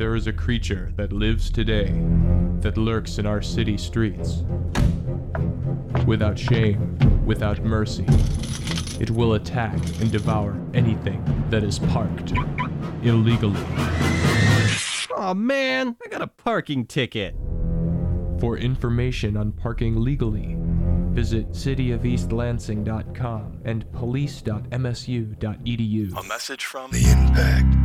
there is a creature that lives today, that lurks in our city streets. Without shame, without mercy, it will attack and devour anything that is parked illegally. Aw, man, I got a parking ticket. For information on parking legally, visit cityofelastlansing.com and police.msu.edu. A message from The Impact.